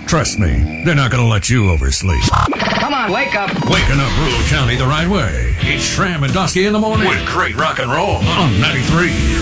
Trust me, they're not going to let you oversleep. Come on, wake up. Waking up rural county the right way. It's Shram and Dusky in the morning with great rock and roll on 93.